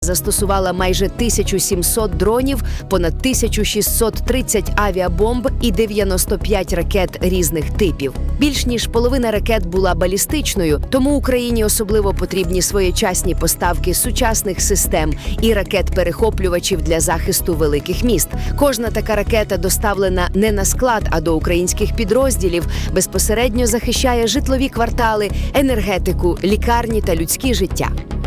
застосувала майже 1700 дронів, понад 1630 авіабомб і 95 ракет різних типів. Більш ніж половина ракет була балістичною, тому Україні особливо потрібні своєчасні поставки сучасних систем і ракет-перехоплювачів для захисту великих міст. Кожна така ракета доставлена не на склад, а до українських підрозділів, безпосередньо захищає житлові квартали, енергетику, лікарні та людські життя.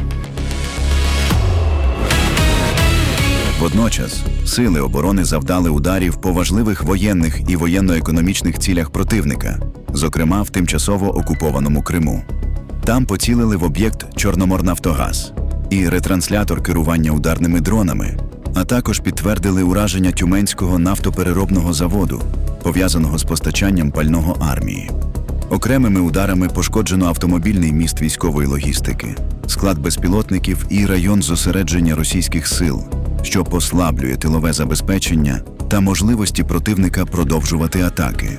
Водночас, сили оборони завдали ударів по важливих воєнних і воєнно-економічних цілях противника, зокрема в тимчасово окупованому Криму. Там поцілили в об'єкт «Чорноморнафтогаз» і ретранслятор керування ударними дронами, а також підтвердили ураження Тюменського нафтопереробного заводу, пов'язаного з постачанням пального армії. Окремими ударами пошкоджено автомобільний міст військової логістики, склад безпілотників і район зосередження російських сил, що послаблює тилове забезпечення та можливості противника продовжувати атаки.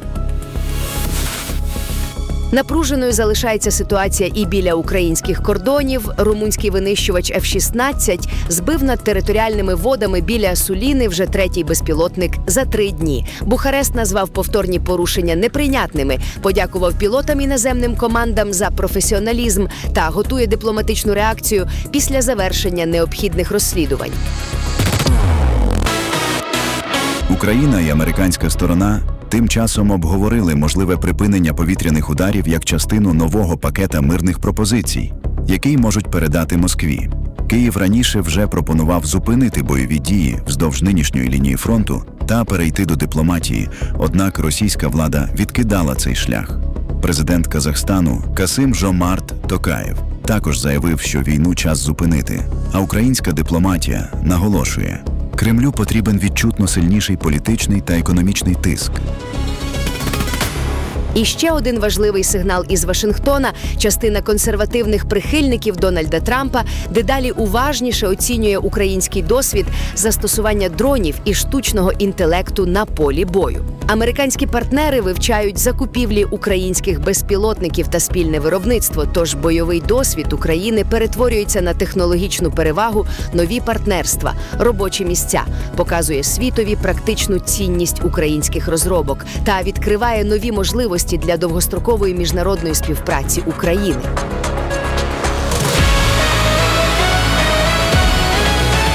Напруженою залишається ситуація і біля українських кордонів. Румунський винищувач F-16 збив над територіальними водами біля Суліни вже третій безпілотник за 3 дні. Бухарест назвав повторні порушення неприйнятними, подякував пілотам і наземним командам за професіоналізм та готує дипломатичну реакцію після завершення необхідних розслідувань. Україна і американська сторона тим часом обговорили можливе припинення повітряних ударів як частину нового пакета мирних пропозицій, який можуть передати Москві. Київ раніше вже пропонував зупинити бойові дії вздовж нинішньої лінії фронту та перейти до дипломатії, однак російська влада відкидала цей шлях. Президент Казахстану Касим-Жомарт Токаєв також заявив, що війну час зупинити, а українська дипломатія наголошує – Кремлю потрібен відчутно сильніший політичний та економічний тиск. І ще один важливий сигнал із Вашингтона. Частина консервативних прихильників Дональда Трампа дедалі уважніше оцінює український досвід застосування дронів і штучного інтелекту на полі бою. Американські партнери вивчають закупівлі українських безпілотників та спільне виробництво, тож бойовий досвід України перетворюється на технологічну перевагу, нові партнерства, робочі місця, показує світові практичну цінність українських розробок та відкриває нові можливості для довгострокової міжнародної співпраці України.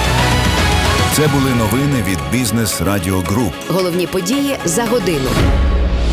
Це були новини від Бізнес Радіо Груп. Головні події за годину.